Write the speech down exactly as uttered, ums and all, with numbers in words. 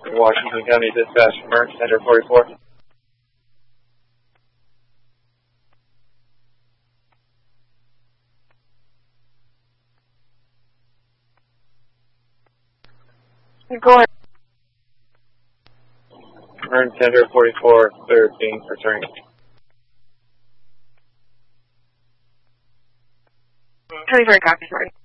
Washington County Dispatch, Emerge Center forty-four. Go ahead. Emerge Center forty-four, third being returning. twenty-four, copy, sorry.